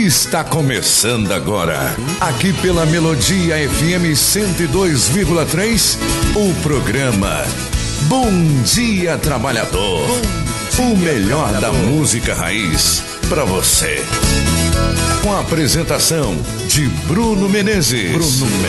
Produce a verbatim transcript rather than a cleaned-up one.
Está começando agora, aqui pela Melodia F M cento e dois vírgula três, o programa Bom Dia Trabalhador. O melhor da música raiz para você. Com a apresentação de Bruno Menezes. Bruno